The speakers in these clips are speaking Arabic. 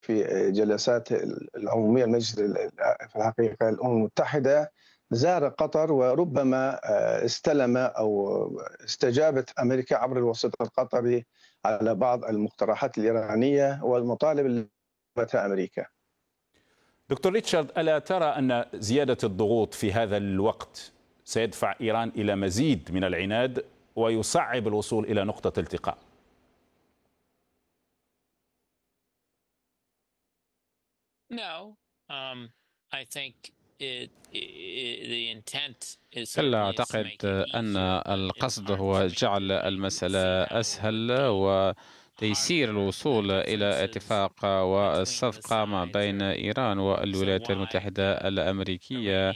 في جلسات العمومية المجلس في الحقيقة الأمم المتحدة زار قطر، وربما استلم أو استجابت أمريكا عبر الوسيط القطري على بعض المقترحات الإيرانية والمطالب اللي قدمتها أمريكا. دكتور ريتشارد، ألا ترى أن زيادة الضغوط في هذا الوقت سيدفع إيران إلى مزيد من العناد ويصعب الوصول إلى نقطة التقاء؟ لا أعتقد أن القصد هو جعل المسألة أسهل وتيسير الوصول إلى اتفاق والصفقة ما بين إيران والولايات المتحدة الأمريكية.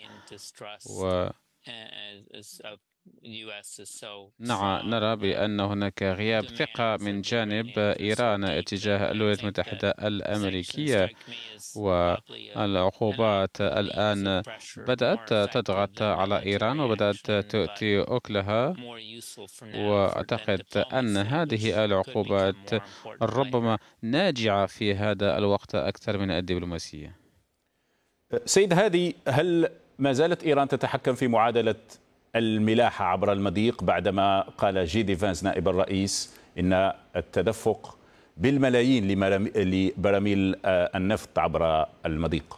نرى بأن هناك غياب ثقة من جانب إيران تجاه الولايات المتحدة الأمريكية، والعقوبات الآن بدأت تضغط على إيران وبدأت تؤتي أكلها، وأعتقد أن هذه العقوبات ربما ناجعة في هذا الوقت أكثر من الدبلوماسية. سيد هادي، هل ما زالت إيران تتحكم في معادلة الملاحة عبر المضيق بعدما قال جيدي فانز نائب الرئيس إن التدفق بالملايين لبراميل النفط عبر المضيق؟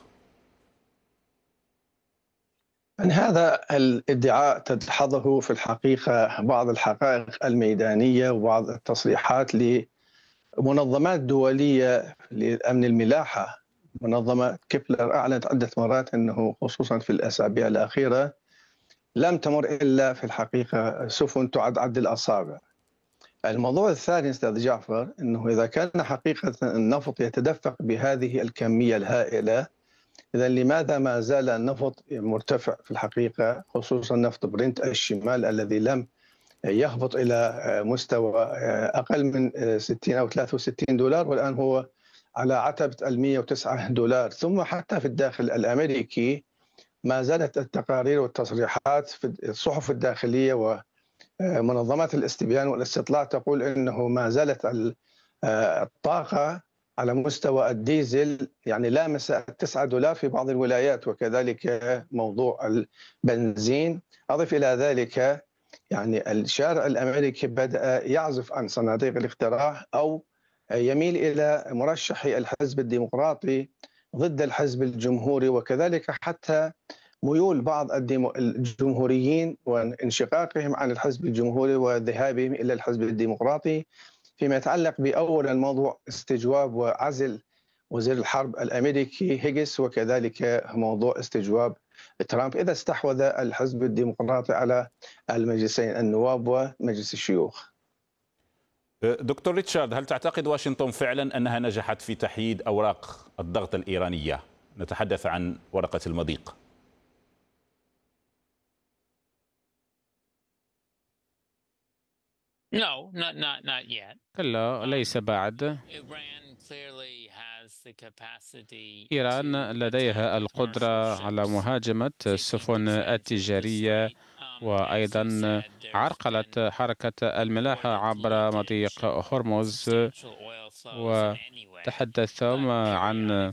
هذا الادعاء تدحضه في الحقيقة بعض الحقائق الميدانية وبعض التصريحات لمنظمات دولية لأمن الملاحة. منظمة كيبلر أعلنت عدة مرات أنه خصوصا في الأسابيع الأخيرة لم تمر إلا في الحقيقة سفن تعد عد الأصابع. الموضوع الثاني أستاذ جعفر، أنه إذا كان حقيقة النفط يتدفق بهذه الكمية الهائلة، إذا لماذا ما زال النفط مرتفع في الحقيقة، خصوصا نفط برنت الشمال الذي لم يهبط إلى مستوى أقل من 60 أو 63 دولار، والآن هو على عتبة 109 دولار. ثم حتى في الداخل الأمريكي ما زالت التقارير والتصريحات في الصحف الداخلية ومنظمات الاستبيان والاستطلاع تقول أنه ما زالت الطاقة على مستوى الديزل يعني لامس 9 دولار في بعض الولايات، وكذلك موضوع البنزين. أضف إلى ذلك يعني الشارع الأمريكي بدأ يعزف عن صناديق الاقتراع أو يميل إلى مرشحي الحزب الديمقراطي ضد الحزب الجمهوري، وكذلك حتى ميول بعض الجمهوريين وانشقاقهم عن الحزب الجمهوري وذهابهم إلى الحزب الديمقراطي فيما يتعلق بأول الموضوع استجواب وعزل وزير الحرب الأمريكي هيجس، وكذلك موضوع استجواب ترامب إذا استحوذ الحزب الديمقراطي على المجلسين النواب ومجلس الشيوخ. دكتور ريتشارد، هل تعتقد واشنطن فعلا أنها نجحت في تحييد أوراق الضغط الإيرانية؟ نتحدث عن ورقة المضيق. كلا، ليس بعد. إيران لديها القدرة على مهاجمة السفن التجارية وأيضا عرقلت حركة الملاحة عبر مضيق هرمز، وتحدثوا عن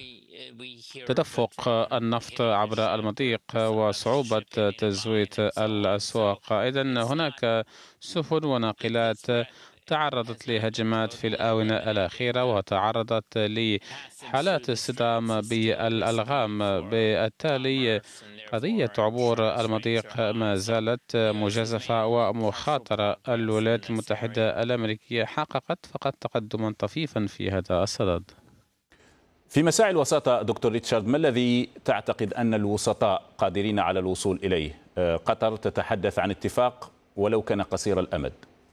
تدفق النفط عبر المضيق وصعوبة تزويد الأسواق. إذن هناك سفن وناقلات تعرضت لهجمات في الآونة الأخيرة وتعرضت لحالات اصطدام بالألغام. بالتالي قضية عبور المضيق ما زالت مجازفة ومخاطرة. الولايات المتحدة الأمريكية حققت فقط تقدما طفيفا في هذا الصدد. في مساعي الوساطة دكتور ريتشارد، ما الذي تعتقد أن الوسطاء قادرين على الوصول إليه؟ قطر تتحدث عن اتفاق ولو كان قصير الأمد.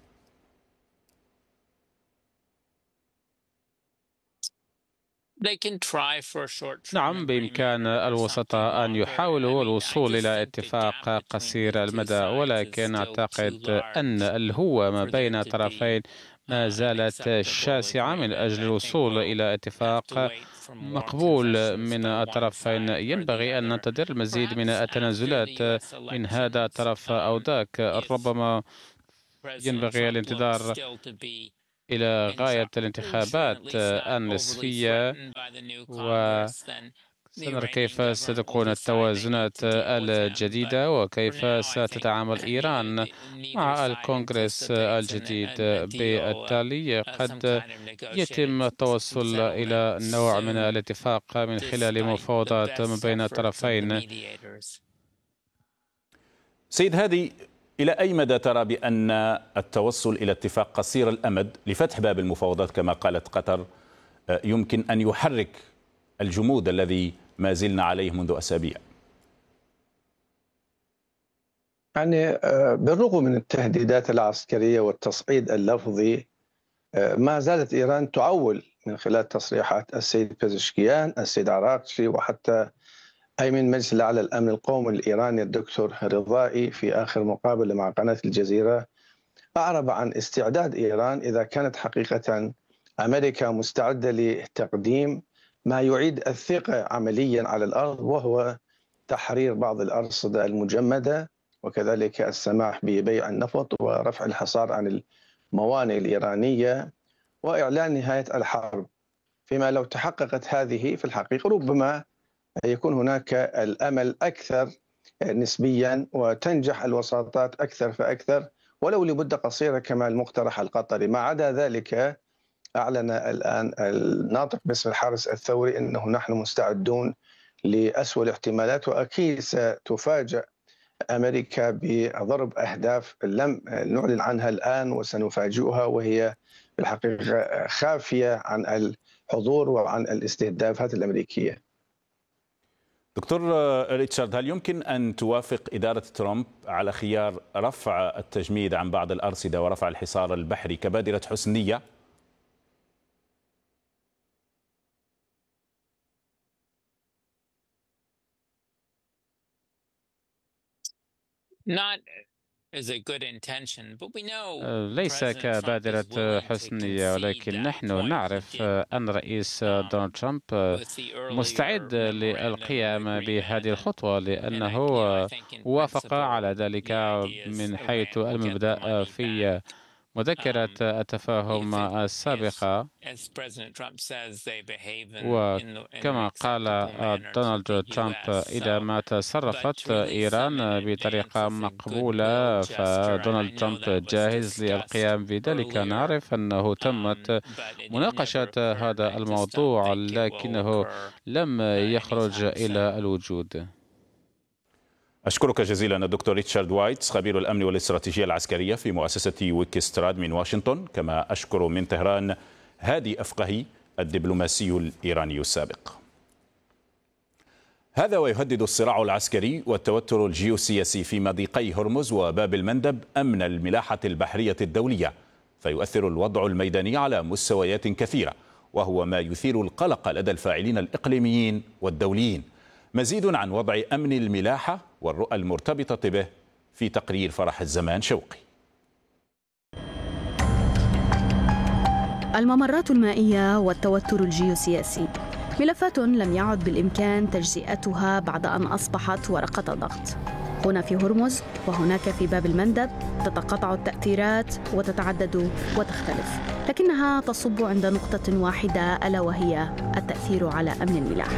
نعم، بإمكان الوسطاء أن يحاولوا الوصول إلى اتفاق قصير المدى، ولكن أعتقد أن الهوة ما بين طرفين ما زالت شاسعة من أجل الوصول إلى اتفاق مقبول من الطرفين. ينبغي أن ننتظر المزيد من التنازلات من هذا الطرف أو ذاك. ربما ينبغي الانتظار إلى غاية الانتخابات النصفية، وسنرى كيف ستكون التوازنات الجديدة وكيف ستتعامل إيران مع الكونغرس الجديد. بالتالي قد يتم التوصل إلى نوع من الاتفاق من خلال مفاوضات ما بين الطرفين. سيد هادي، إلى أي مدى ترى بأن التوصل إلى اتفاق قصير الأمد لفتح باب المفاوضات كما قالت قطر يمكن أن يحرك الجمود الذي ما زلنا عليه منذ أسابيع؟ يعني بالرغم من التهديدات العسكرية والتصعيد اللفظي، ما زالت إيران تعول من خلال تصريحات السيد بيزشكيان، السيد عراقشي، وحتى أمين مجلس الأعلى للأمن القومي الإيراني الدكتور رضائي في آخر مقابلة مع قناة الجزيرة أعرب عن استعداد إيران إذا كانت حقيقة أمريكا مستعدة لتقديم ما يعيد الثقة عمليا على الأرض، وهو تحرير بعض الأرصدة المجمدة وكذلك السماح ببيع النفط ورفع الحصار عن الموانئ الإيرانية وإعلان نهاية الحرب. فيما لو تحققت هذه في الحقيقة ربما يكون هناك الأمل أكثر نسبيا وتنجح الوساطات أكثر فأكثر ولو لمدة قصيرة كما المقترح القطري. ما عدا ذلك أعلن الآن الناطق باسم الحرس الثوري أنه نحن مستعدون لأسوأ الاحتمالات، وأكيد ستفاجأ أمريكا بضرب أهداف لم نعلن عنها الآن وسنفاجئها، وهي في الحقيقة خافية عن الحضور وعن الاستهدافات الأمريكية. دكتور ريتشارد، هل يمكن أن توافق إدارة ترامب على خيار رفع التجميد عن بعض الأرصدة ورفع الحصار البحري كبادرة حسن نية؟ ليس كبادرة حسنية، ولكن نحن نعرف أن رئيس دونالد ترامب مستعد للقيام بهذه الخطوة، لأنه وافق على ذلك من حيث المبدأ في مذكرة التفاهم السابقة. وكما قال دونالد ترامب، إذا ما تصرفت إيران بطريقة مقبولة فدونالد ترامب جاهز للقيام بذلك. نعرف أنه تمت مناقشة هذا الموضوع لكنه لم يخرج إلى الوجود. أشكرك جزيلا الدكتور ريتشارد وايتس، خبير الأمن والاستراتيجية العسكرية في مؤسسة ويكستراد من واشنطن. كما أشكر من طهران هادي أفقهي الدبلوماسي الإيراني السابق. هذا ويهدد الصراع العسكري والتوتر الجيوسياسي في مضيقي هرمز وباب المندب أمن الملاحة البحرية الدولية، فيؤثر الوضع الميداني على مستويات كثيرة، وهو ما يثير القلق لدى الفاعلين الإقليميين والدوليين. مزيد عن وضع أمن الملاحة والرؤى المرتبطة به في تقرير فرح الزمان شوقي. الممرات المائية والتوتر الجيوسياسي ملفات لم يعد بالإمكان تجزئتها بعد أن أصبحت ورقة ضغط. هنا في هرمز وهناك في باب المندب تتقاطع التأثيرات وتتعدد وتختلف، لكنها تصب عند نقطة واحدة، ألا وهي التأثير على أمن الملاحة.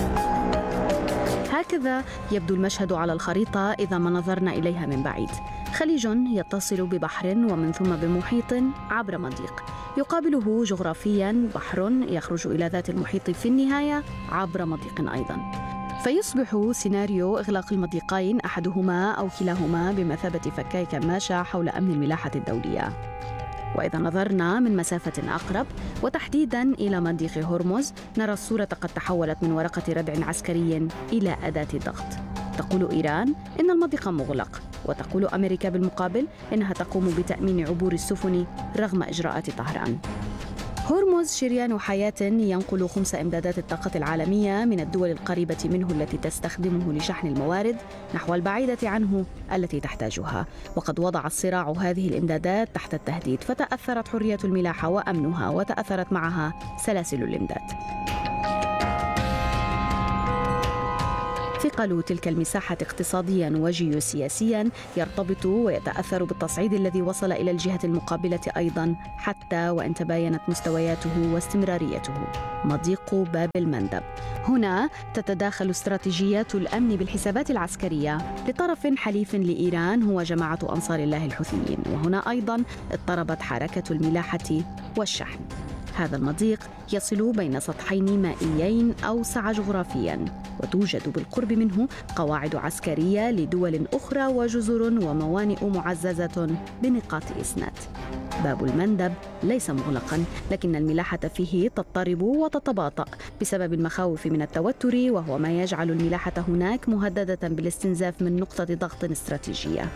هكذا يبدو المشهد على الخريطة إذا ما نظرنا إليها من بعيد. خليج يتصل ببحر ومن ثم بمحيط عبر مضيق، يقابله جغرافياً بحر يخرج إلى ذات المحيط في النهاية عبر مضيق أيضاً. فيصبح سيناريو إغلاق المضيقين أحدهما أو كلاهما بمثابة فكاي كماشة حول أمن الملاحة الدولية. وإذا نظرنا من مسافة أقرب وتحديداً إلى مضيق هرمز، نرى الصورة قد تحولت من ورقة ردع عسكري إلى أداة ضغط. تقول إيران إن المضيق مغلق، وتقول أمريكا بالمقابل إنها تقوم بتأمين عبور السفن رغم إجراءات طهران. هرمز شريان حياة ينقل خمس إمدادات الطاقة العالمية من الدول القريبة منه التي تستخدمه لشحن الموارد نحو البعيدة عنه التي تحتاجها، وقد وضع الصراع هذه الإمدادات تحت التهديد، فتأثرت حرية الملاحة وأمنها، وتأثرت معها سلاسل الإمداد. في انتقال تلك المساحة اقتصاديا وجيوسياسيا يرتبط ويتأثر بالتصعيد الذي وصل إلى الجهة المقابلة أيضا حتى وإن تباينت مستوياته واستمراريته، مضيق باب المندب. هنا تتداخل استراتيجيات الأمن بالحسابات العسكرية لطرف حليف لإيران هو جماعة أنصار الله الحوثيين، وهنا أيضا اضطربت حركة الملاحة والشحن. هذا المضيق يصل بين سطحين مائيين أوسع جغرافياً، وتوجد بالقرب منه قواعد عسكرية لدول أخرى وجزر وموانئ معززة بنقاط إسناد. باب المندب ليس مغلقاً، لكن الملاحة فيه تضطرب وتتباطأ بسبب المخاوف من التوتر، وهو ما يجعل الملاحة هناك مهددة بالاستنزاف من نقطة ضغط استراتيجية.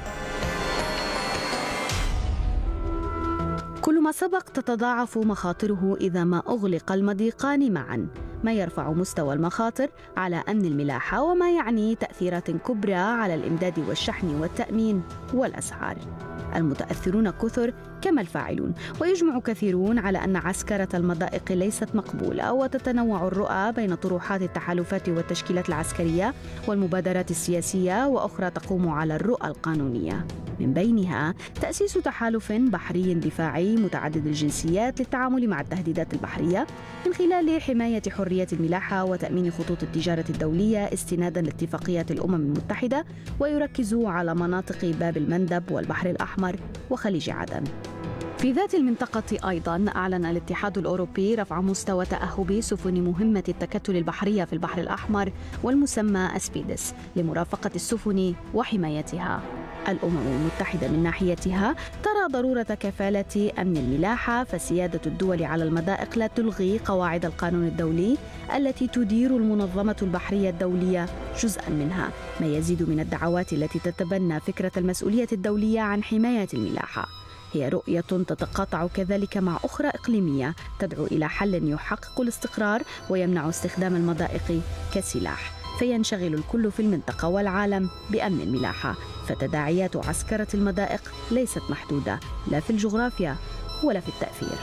كل ما سبق تتضاعف مخاطره إذا ما أغلق المضيقان معاً، ما يرفع مستوى المخاطر على أمن الملاحة وما يعني تأثيرات كبرى على الإمداد والشحن والتأمين والأسعار. المتأثرون كثر كما الفاعلون، ويجمع كثيرون على أن عسكرة المضائق ليست مقبولة، وتتنوع الرؤى بين طروحات التحالفات والتشكيلات العسكرية والمبادرات السياسية، وأخرى تقوم على الرؤى القانونية، من بينها تأسيس تحالف بحري دفاعي متعدد الجنسيات للتعامل مع التهديدات البحرية من خلال حماية حرية الملاحة وتأمين خطوط التجارة الدولية استناداً لاتفاقيات الأمم المتحدة، ويركز على مناطق باب المندب والبحر الأحمر وخليج عدن. في ذات المنطقة أيضاً أعلن الاتحاد الأوروبي رفع مستوى تأهب سفن مهمة التكتل البحرية في البحر الأحمر والمسمى أسبيدس لمرافقة السفن وحمايتها. الأمم المتحدة من ناحيتها ترى ضرورة كفالة أمن الملاحة، فسيادة الدول على المضائق لا تلغي قواعد القانون الدولي التي تدير المنظمة البحرية الدولية جزءاً منها، ما يزيد من الدعوات التي تتبنى فكرة المسؤولية الدولية عن حماية الملاحة. هي رؤية تتقاطع كذلك مع أخرى إقليمية تدعو إلى حل يحقق الاستقرار ويمنع استخدام المضائق كسلاح، فينشغل الكل في المنطقة والعالم بأمن الملاحة. فتداعيات عسكرة المضائق ليست محدودة لا في الجغرافيا ولا في التأثير.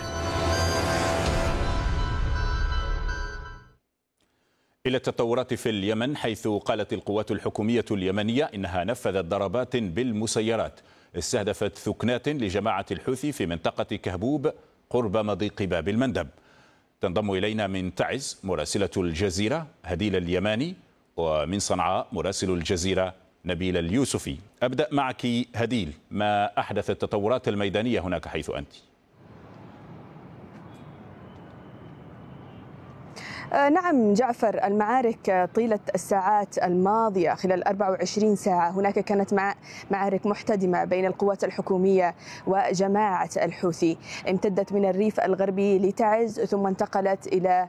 إلى التطورات في اليمن، حيث قالت القوات الحكومية اليمنية إنها نفذت ضربات بالمسيرات استهدفت ثكنات لجماعة الحوثي في منطقة كهبوب قرب مضيق باب المندب. تنضم إلينا من تعز مراسلة الجزيرة هديل اليماني، ومن صنعاء مراسل الجزيرة نبيل اليوسفي. أبدأ معك هديل، ما أحدث التطورات الميدانية هناك حيث أنت؟ نعم جعفر، المعارك طيلة الساعات الماضية خلال 24 ساعة هناك كانت معارك محتدمة بين القوات الحكومية وجماعة الحوثي، امتدت من الريف الغربي لتعز ثم انتقلت إلى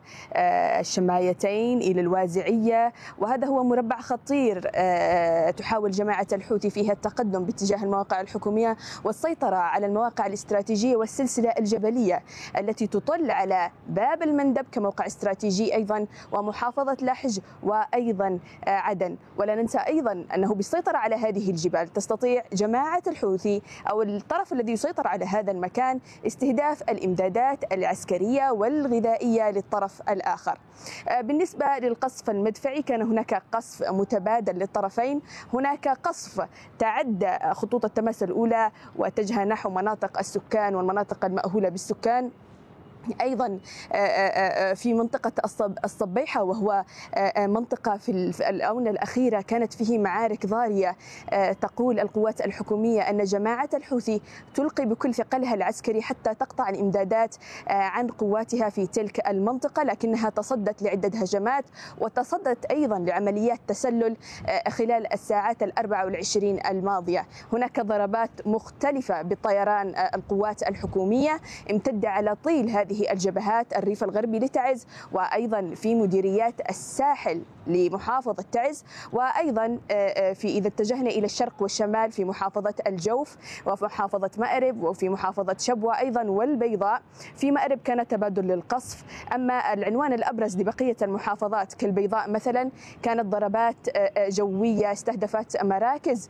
الشمايتين إلى الوازعية، وهذا هو مربع خطير تحاول جماعة الحوثي فيها التقدم باتجاه المواقع الحكومية والسيطرة على المواقع الاستراتيجية والسلسلة الجبلية التي تطل على باب المندب كموقع استراتيجي أيضا، ومحافظة لاحج وأيضا عدن. ولا ننسى أيضا أنه بالسيطرة على هذه الجبال تستطيع جماعة الحوثي أو الطرف الذي يسيطر على هذا المكان استهداف الإمدادات العسكرية والغذائية للطرف الآخر. بالنسبة للقصف المدفعي كان هناك قصف متبادل للطرفين، هناك قصف تعدى خطوط التماس الأولى واتجه نحو مناطق السكان والمناطق المأهولة بالسكان، أيضا في منطقة الصبيحة، وهو منطقة في الآونة الأخيرة كانت فيه معارك ضارية. تقول القوات الحكومية أن جماعة الحوثي تلقي بكل ثقلها العسكري حتى تقطع الإمدادات عن قواتها في تلك المنطقة، لكنها تصدت لعدة هجمات وتصدت أيضا لعمليات تسلل خلال الساعات 24 الماضية. هناك ضربات مختلفة بالطيران القوات الحكومية امتد على طيل هذه الجبهات، الريف الغربي لتعز وأيضا في مديريات الساحل لمحافظة تعز، وأيضا إذا اتجهنا إلى الشرق والشمال في محافظة الجوف وفي محافظة مأرب وفي محافظة شبوة أيضا والبيضاء. في مأرب كان تبادل للقصف، أما العنوان الأبرز لبقية المحافظات كالبيضاء مثلا كانت ضربات جوية استهدفت مراكز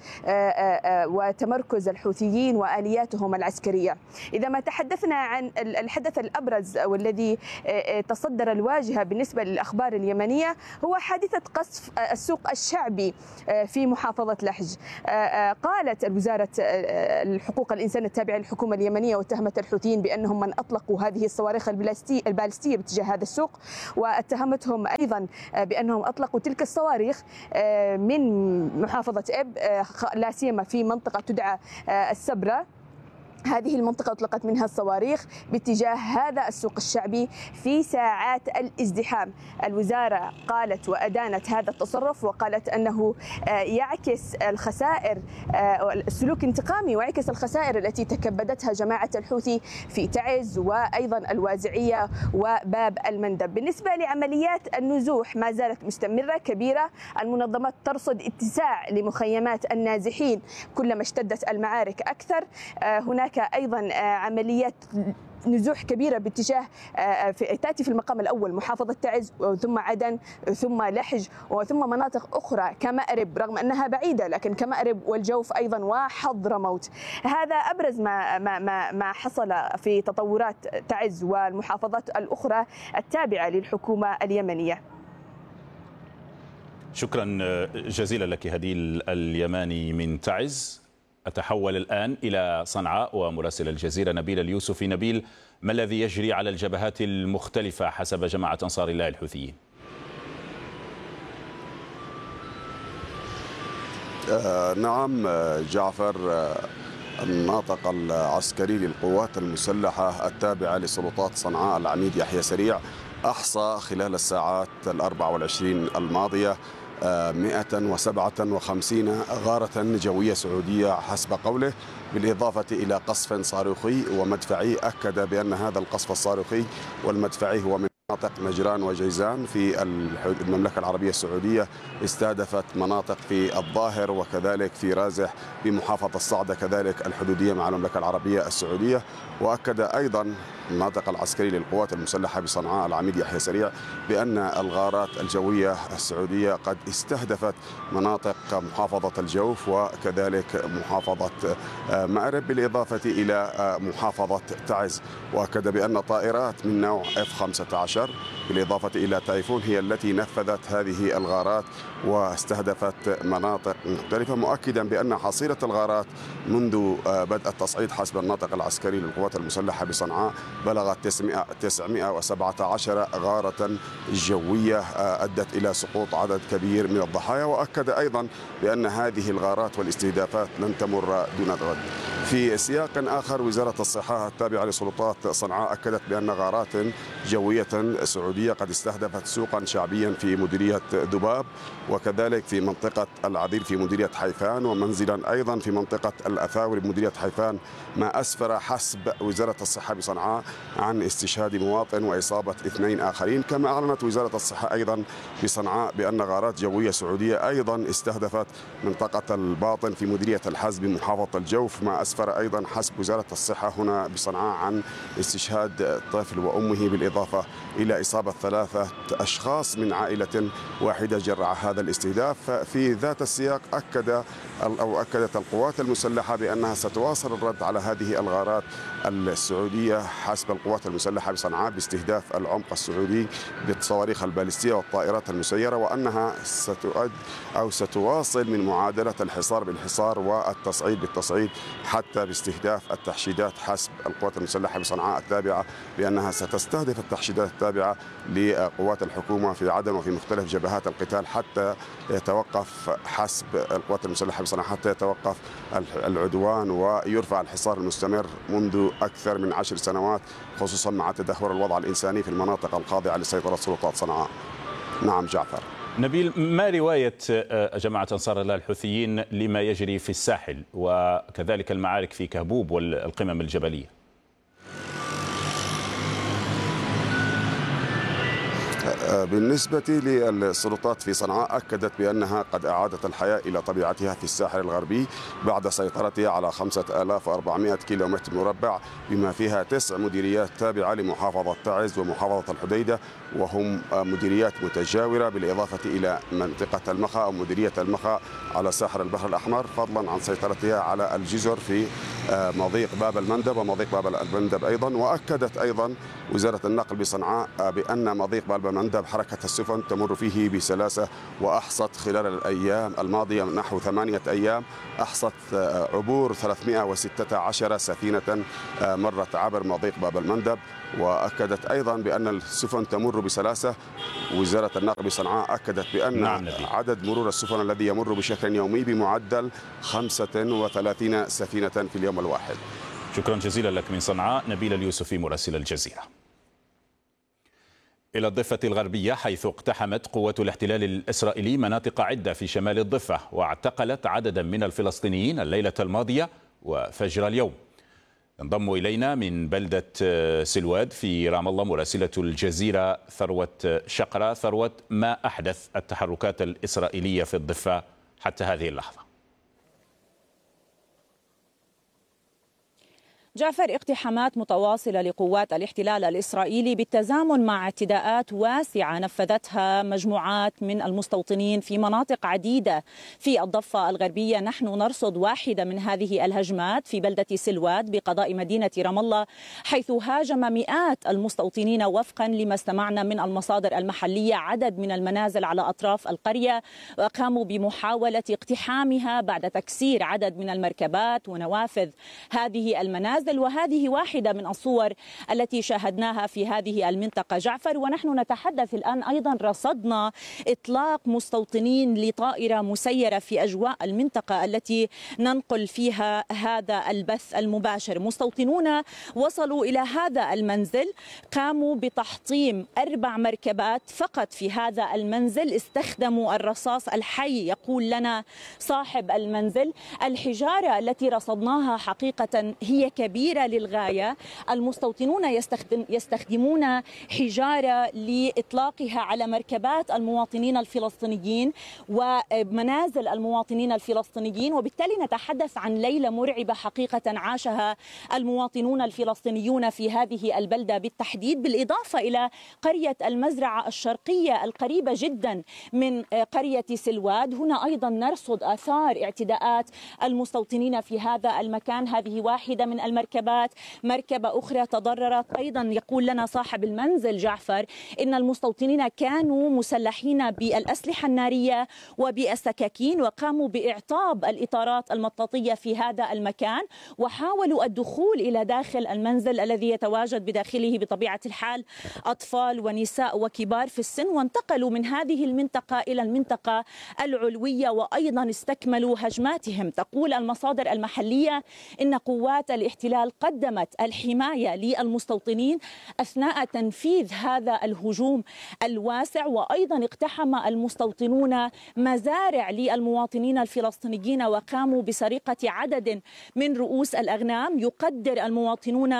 وتمركز الحوثيين وآلياتهم العسكرية. إذا ما تحدثنا عن الحدث الأبرز أبرز والذي تصدر الواجهة بالنسبة للأخبار اليمنية هو حادثة قصف السوق الشعبي في محافظة لحج. قالت الوزارة الحقوق الإنسان التابعة للحكومة اليمنية واتهمت الحوثيين بأنهم من أطلقوا هذه الصواريخ البالستية باتجاه هذا السوق، واتهمتهم أيضا بأنهم أطلقوا تلك الصواريخ من محافظة إب، لا سيما في منطقة تدعى السبرة. هذه المنطقة أطلقت منها الصواريخ باتجاه هذا السوق الشعبي في ساعات الازدحام. الوزارة قالت وأدانت هذا التصرف وقالت أنه يعكس الخسائر، السلوك انتقامي ويعكس الخسائر التي تكبدتها جماعة الحوثي في تعز وأيضا الوازعية وباب المندب. بالنسبة لعمليات النزوح ما زالت مستمرة كبيرة، المنظمات ترصد اتساع لمخيمات النازحين كلما اشتدت المعارك أكثر. هناك أيضا عمليات نزوح كبيرة باتجاه تأتي في المقام الأول محافظة تعز ثم عدن ثم لحج وثم مناطق أخرى كمأرب رغم أنها بعيدة، لكن كمأرب والجوف أيضا وحضرموت. هذا أبرز ما حصل في تطورات تعز والمحافظات الأخرى التابعة للحكومة اليمنية. شكرا جزيلا لك هديل اليماني من تعز. أتحول الآن إلى صنعاء ومراسل الجزيرة نبيل اليوسفي. نبيل، ما الذي يجري على الجبهات المختلفة حسب جماعة أنصار الله الحوثيين؟ نعم جعفر، الناطق العسكري للقوات المسلحة التابعة لسلطات صنعاء العميد يحيى سريع أحصى خلال الساعات 24 الماضية 157 غارة جوية سعودية حسب قوله، بالإضافة إلى قصف صاروخي ومدفعي. أكد بأن هذا القصف الصاروخي والمدفعي هو من مناطق نجران وجيزان في المملكة العربية السعودية، استهدفت مناطق في الظاهر وكذلك في رازح بمحافظة الصعدة كذلك الحدودية مع المملكة العربية السعودية. وأكد أيضا الناطق العسكري للقوات المسلحة بصنعاء العميد يحيى سريع بأن الغارات الجوية السعودية قد استهدفت مناطق محافظة الجوف وكذلك محافظة مأرب بالإضافة إلى محافظة تعز. وأكد بأن طائرات من نوع F-15 بالإضافة إلى تايفون هي التي نفذت هذه الغارات واستهدفت مناطق مختلفة، مؤكدا بأن حصيلة الغارات منذ بدء التصعيد حسب الناطق العسكري للقوات المسلحة بصنعاء بلغت 917 غارة جوية أدت إلى سقوط عدد كبير من الضحايا. وأكد أيضا بأن هذه الغارات والاستهدافات لن تمر دون رد. في سياق آخر، وزارة الصحة التابعة لسلطات صنعاء أكدت بأن غارات جوية سعودية قد استهدفت سوقا شعبيا في مديرية ذباب وكذلك في منطقة العذير في مديرية حيفان، ومنزلا أيضا في منطقة الأثاور بمديرية حيفان، ما أسفر حسب وزارة الصحة بصنعاء عن استشهاد مواطن وإصابة 2 آخرين. كما أعلنت وزارة الصحة أيضا بصنعاء بأن غارات جوية سعودية أيضا استهدفت منطقة الباطن في مديرية الحز بمحافظة الجوف، ما أسفر أيضا حسب وزارة الصحة هنا بصنعاء عن استشهاد طفل وأمه بالإضافة إلى إصابة 3 أشخاص من عائلة واحدة جراء هذا الاستهداف. في ذات السياق أكدت القوات المسلحة بأنها ستواصل الرد على هذه الغارات السعودية حسب القوات المسلحة بصنعاء باستهداف العمق السعودي بالصواريخ البالستية والطائرات المسيرة، وأنها ستواصل من معادلة الحصار بالحصار والتصعيد بالتصعيد حتى باستهداف التحشيدات حسب القوات المسلحة بصنعاء التابعة، بأنها ستستهدف التحشيدات التابعة لقوات الحكومة في عدن وفي مختلف جبهات القتال حتى يتوقف حسب القوات المسلحة بصنعاء حتى يتوقف العدوان ويرفع الحصار المستمر منذ أكثر من 10 سنوات، خصوصا مع تدهور الوضع الإنساني في المناطق الخاضعة لسيطرة سلطات صنعاء. نعم جعفر. نبيل، ما رواية جماعة أنصار الله الحوثيين لما يجري في الساحل وكذلك المعارك في كهبوب والقمم الجبلية؟ بالنسبة للسلطات في صنعاء أكدت بأنها قد أعادت الحياة إلى طبيعتها في الساحل الغربي بعد سيطرتها على 5400 كيلومتر مربع بما فيها 9 مديريات تابعة لمحافظة تعز ومحافظة الحديدة وهم مديريات متجاورة بالإضافة إلى منطقة المخا أو مديرية المخا على ساحل البحر الأحمر، فضلا عن سيطرتها على الجزر في مضيق باب المندب ومضيق باب المندب أيضا. وأكدت أيضا وزارة النقل بصنعاء بأن مضيق باب المندب حركة السفن تمر فيه بسلاسة، وأحصت خلال الأيام الماضية نحو 8 أيام أحصت عبور 316 سفينة مرت عبر مضيق باب المندب. وأكدت أيضا بأن السفن تمر بسلاسة. وزارة النقل بصنعاء أكدت بأن عدد مرور السفن الذي يمر بشكل يومي بمعدل 35 سفينة في اليوم الواحد. شكرا جزيلا لك من صنعاء نبيل اليوسفي مراسل الجزيرة. إلى الضفة الغربية، حيث اقتحمت قوات الاحتلال الإسرائيلي مناطق عدة في شمال الضفة واعتقلت عددا من الفلسطينيين الليلة الماضية وفجر اليوم. ينضم إلينا من بلدة سلواد في رام الله مراسلة الجزيرة ثروت شقرة. ثروت، ما أحدث التحركات الإسرائيلية في الضفة حتى هذه اللحظة؟ جعفر، اقتحامات متواصلة لقوات الاحتلال الإسرائيلي بالتزامن مع اعتداءات واسعة نفذتها مجموعات من المستوطنين في مناطق عديدة في الضفة الغربية. نحن نرصد واحدة من هذه الهجمات في بلدة سلواد بقضاء مدينة رام الله، حيث هاجم مئات المستوطنين وفقا لما استمعنا من المصادر المحلية عدد من المنازل على أطراف القرية، وقاموا بمحاولة اقتحامها بعد تكسير عدد من المركبات ونوافذ هذه المنازل. وهذه واحدة من الصور التي شاهدناها في هذه المنطقة جعفر. ونحن نتحدث الآن أيضا رصدنا إطلاق مستوطنين لطائرة مسيرة في أجواء المنطقة التي ننقل فيها هذا البث المباشر. مستوطنون وصلوا إلى هذا المنزل، قاموا بتحطيم 4 مركبات فقط في هذا المنزل، استخدموا الرصاص الحي. يقول لنا صاحب المنزل الحجارة التي رصدناها حقيقة هي كبيرة للغاية. المستوطنون يستخدمون حجارة لإطلاقها على مركبات المواطنين الفلسطينيين ومنازل المواطنين الفلسطينيين، وبالتالي نتحدث عن ليلة مرعبة حقيقة عاشها المواطنون الفلسطينيون في هذه البلدة بالتحديد، بالإضافة إلى قرية المزرعة الشرقية القريبة جدا من قرية سلواد. هنا أيضا نرصد آثار اعتداءات المستوطنين في هذا المكان. هذه واحدة من المركبات. مركبة أخرى تضررت أيضا. يقول لنا صاحب المنزل جعفر إن المستوطنين كانوا مسلحين بالأسلحة النارية وبالسكاكين، وقاموا بإعطاب الإطارات المطاطية في هذا المكان، وحاولوا الدخول إلى داخل المنزل الذي يتواجد بداخله بطبيعة الحال أطفال ونساء وكبار في السن، وانتقلوا من هذه المنطقة إلى المنطقة العلوية وأيضا استكملوا هجماتهم. تقول المصادر المحلية إن قوات الاحتلال قدمت الحماية للمستوطنين أثناء تنفيذ هذا الهجوم الواسع، وأيضا اقتحم المستوطنون مزارع للمواطنين الفلسطينيين وقاموا بسرقة عدد من رؤوس الأغنام. يقدر المواطنون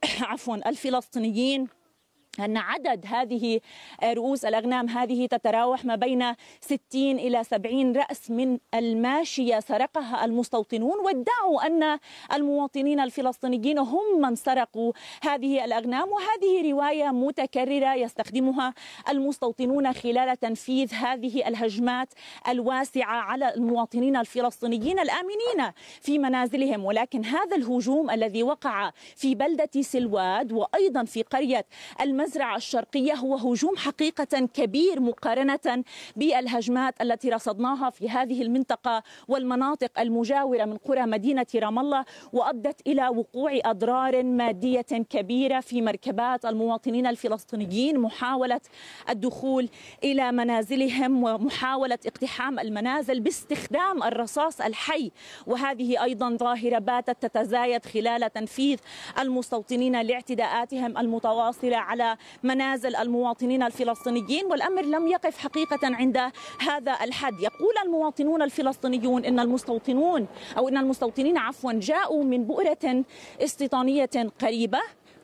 الفلسطينيين أن عدد هذه رؤوس الأغنام هذه تتراوح ما بين 60 إلى 70 رأس من الماشية سرقها المستوطنون، وادعوا أن المواطنين الفلسطينيين هم من سرقوا هذه الأغنام. وهذه رواية متكررة يستخدمها المستوطنون خلال تنفيذ هذه الهجمات الواسعة على المواطنين الفلسطينيين الآمنين في منازلهم. ولكن هذا الهجوم الذي وقع في بلدة سلواد وأيضا في قرية المزرعة الشرقية هو هجوم حقيقة كبير مقارنة بالهجمات التي رصدناها في هذه المنطقة والمناطق المجاورة من قرى مدينة رام الله، وأدت إلى وقوع أضرار مادية كبيرة في مركبات المواطنين الفلسطينيين، محاولة الدخول إلى منازلهم ومحاولة اقتحام المنازل باستخدام الرصاص الحي. وهذه أيضا ظاهرة باتت تتزايد خلال تنفيذ المستوطنين لاعتداءاتهم المتواصلة على منازل المواطنين الفلسطينيين. والأمر لم يقف حقيقة عند هذا الحد. يقول المواطنون الفلسطينيون إن المستوطنين جاءوا من بؤرة استيطانية قريبة،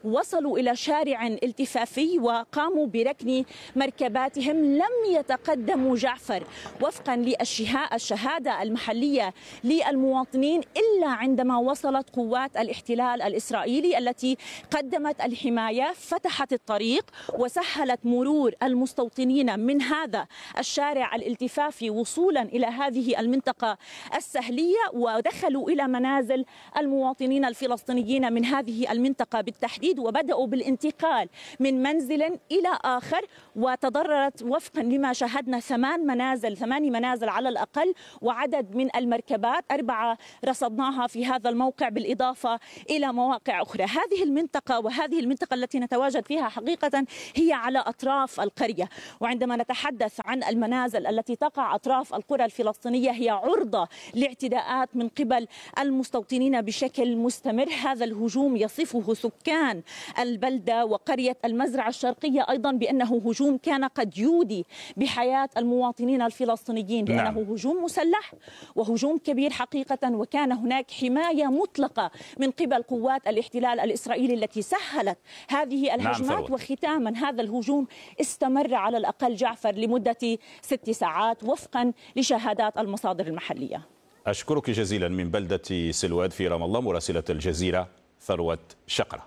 وصلوا إلى شارع التفافي وقاموا بركن مركباتهم. لم يتقدموا جعفر وفقا للشهادة المحلية للمواطنين إلا عندما وصلت قوات الاحتلال الإسرائيلي التي قدمت الحماية، فتحت الطريق وسهلت مرور المستوطنين من هذا الشارع الالتفافي وصولا إلى هذه المنطقة السهلية، ودخلوا إلى منازل المواطنين الفلسطينيين من هذه المنطقة بالتحديد، وبدأوا بالانتقال من منزل إلى آخر. وتضررت وفقا لما شاهدنا 8 منازل على الأقل، وعدد من المركبات 4 رصدناها في هذا الموقع بالإضافة إلى مواقع أخرى. هذه المنطقة التي نتواجد فيها حقيقة هي على أطراف القرية، وعندما نتحدث عن المنازل التي تقع أطراف القرى الفلسطينية هي عرضة لاعتداءات من قبل المستوطنين بشكل مستمر. هذا الهجوم يصفه سكان البلدة وقرية المزرعة الشرقية أيضا بأنه هجوم كان قد يودي بحياة المواطنين الفلسطينيين، لأنه هجوم مسلح وهجوم كبير حقيقة، وكان هناك حماية مطلقة من قبل قوات الاحتلال الإسرائيلي التي سهلت هذه الهجمات. وختاما هذا الهجوم استمر على الأقل جعفر لمدة 6 ساعات وفقا لشهادات المصادر المحلية. أشكرك جزيلا من بلدة سلواد في رام الله مراسلة الجزيرة ثروت شقرة.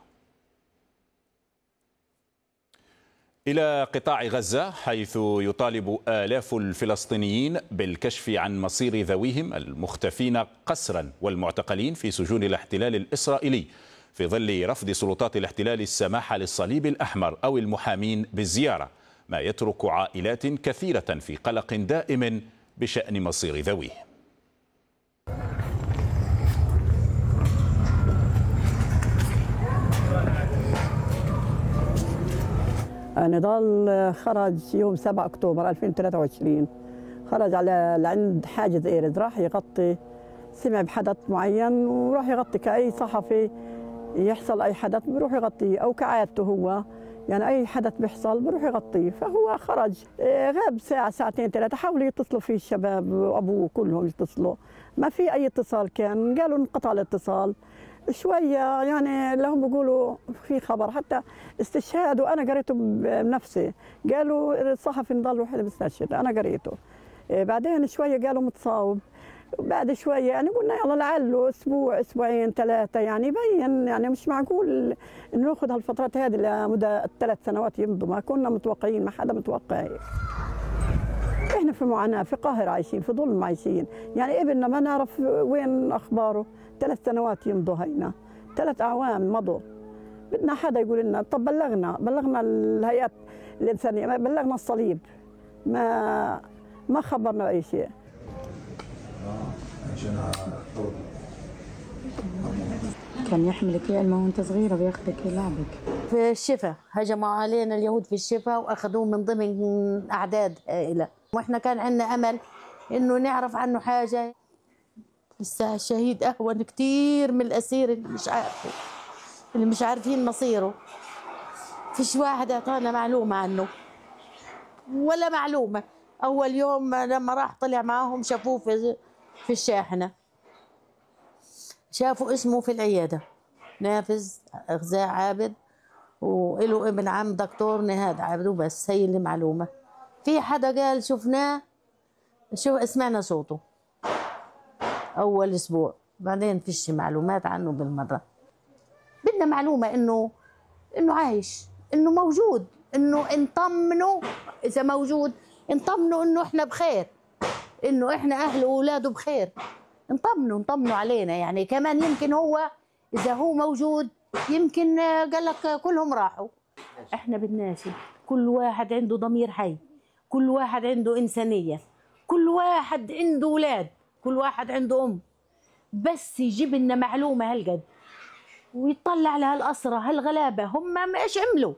إلى قطاع غزة، حيث يطالب آلاف الفلسطينيين بالكشف عن مصير ذويهم المختفين قسرا والمعتقلين في سجون الاحتلال الإسرائيلي، في ظل رفض سلطات الاحتلال السماح للصليب الأحمر أو المحامين بالزيارة، ما يترك عائلات كثيرة في قلق دائم بشأن مصير ذويهم. نضال خرج يوم 7 أكتوبر 2023، خرج على لعند حاجز إيرز، راح يغطي، سمع بحدث معين وراح يغطي كأي صحفي يحصل أي حدث بروح يغطيه، أو كعادته هو يعني أي حدث بيحصل بروح يغطيه. فهو خرج غاب ساعة ساعتين 3، حاولوا يتصلوا فيه الشباب وأبوه كلهم يتصلوا، ما في أي اتصال، كان قالوا انقطع الاتصال شوية، يعني لهم بيقولوا في خبر حتى استشهاد، وأنا قريته بنفسي، قالوا الصحفي نضال وحده بيستشهد، أنا قريته. بعدين شوية قالوا متصاوب، بعد شوية يعني قلنا يلا لعله أسبوع 2 3 يعني يبين، يعني مش معقول ناخذ هالفترات هذه لمدة 3 سنوات يمضوا، ما كنا متوقعين، ما حدا متوقع. احنا في معاناة، في قهر عايشين، في ظلم عايشين، يعني ابننا ما نعرف وين أخباره، 3 سنوات يمضوا هينا، 3 أعوام مضوا. بدنا حدا يقول لنا، طب بلغنا الهيئات الإنسانية، ما بلغنا الصليب، ما خبرنا أي شيء. كان يحملك علمه وانت صغيرة بياخذك يلعبك. في الشفا هجموا علينا اليهود في الشفا واخذوه من ضمن اعداد هائلة، واحنا كان عندنا امل انه نعرف عنه حاجة. لسه الشهيد اهون كثير من الاسير اللي مش عارفين مصيره. فيش واحد اعطانا معلومة عنه ولا معلومة. اول يوم لما راح طلع معاهم شافوه في الشاحنة، شافوا اسمه في العيادة، نافذ غزاء عابد، وله ابن عم دكتور نهاد عابد، وبس هي اللي معلومة. في حدا قال شفناه، سمعنا صوته أول أسبوع، بعدين فيش معلومات عنه بالمرة. بدنا معلومة إنه عايش، إنه موجود، إنه نطمنه إذا موجود، نطمنه إنه إحنا بخير، إنه إحنا أهله وأولاده بخير، نطمنوا علينا. يعني كمان يمكن هو إذا هو موجود يمكن قال لك كلهم راحوا. إحنا بدناش، كل واحد عنده ضمير حي، كل واحد عنده إنسانية، كل واحد عنده أولاد، كل واحد عنده أم، بس يجيب لنا معلومة هالقد ويطلع على هالأسرة هالغلابة هم ما إيش عملوا.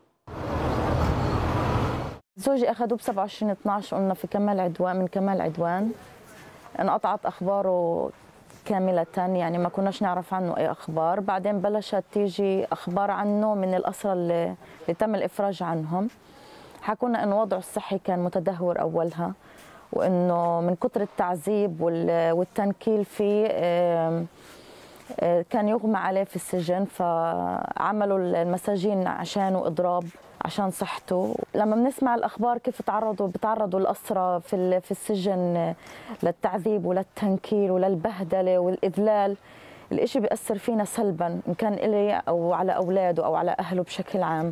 زوجي أخذوه ب27/12، قلنا في كمال عدوان، من كمال عدوان انقطعت أخباره كاملة، يعني ما كناش نعرف عنه أي أخبار. بعدين بلشت تيجي أخبار عنه من الأسرى اللي تم الإفراج عنهم، حكونا إنه وضعه الصحي كان متدهور أولها، وإنه من كتر التعذيب والتنكيل فيه كان يغمى عليه في السجن، فعملوا المساجين عشانه إضراب عشان صحته. لما بنسمع الأخبار كيف بتعرضوا الأسرى في السجن للتعذيب وللتنكيل وللبهدلة والإذلال، الإشي بيأثر فينا سلبا، إن كان إلي أو على أولاده أو على أهله بشكل عام.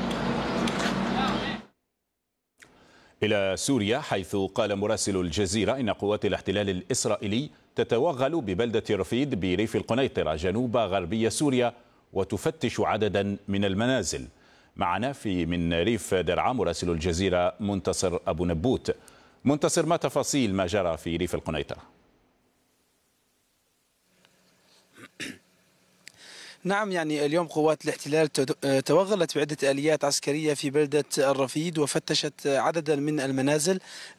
إلى سوريا، حيث قال مراسل الجزيرة إن قوات الاحتلال الإسرائيلي تتوغل ببلدة رفيد بريف القنيطرة جنوب غربية سوريا وتفتش عددا من المنازل. معنا من ريف درعا مراسل الجزيرة منتصر أبو نبوت. منتصر، ما تفاصيل ما جرى في ريف القنيطرة؟ نعم، يعني اليوم قوات الاحتلال توغلت بعدة آليات عسكرية في بلدة الرفيد وفتشت عددا من المنازل